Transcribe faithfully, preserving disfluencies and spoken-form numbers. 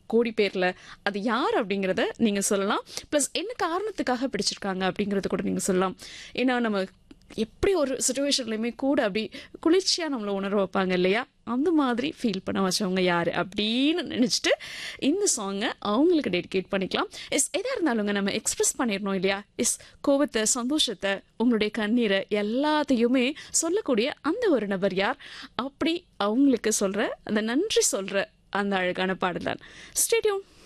கோடி பேர்ல அது யார் அப்படிங்கிறத நீங்க சொல்லலாம். ப்ளஸ் என்ன காரணத்துக்காக பிடிச்சிருக்காங்க அப்படிங்கறத கூட நீங்க சொல்லலாம். ஏன்னா நம்ம எப்படி ஒரு சுச்சுவேஷன்லையுமே கூட அப்படி குளிர்ச்சியா நம்மளை உணர வைப்பாங்க இல்லையா, அந்த மாதிரி ஃபீல் பண்ண வச்சவங்க யாரு அப்படின்னு நினைச்சிட்டு இந்த சாங்கை அவங்களுக்கு டெடிகேட் பண்ணிக்கலாம். எஸ் எதா இருந்தாலுங்க நம்ம எக்ஸ்பிரஸ் பண்ணிடணும் இல்லையா. எஸ் கோபத்தை, சந்தோஷத்தை, உங்களுடைய கண்ணீரை எல்லாத்தையுமே சொல்லக்கூடிய அந்த ஒரு நபர் யார், அப்படி அவங்களுக்கு சொல்ற அந்த நன்றி சொல்ற அந்த அழகான பாடல் தான். Stay tune.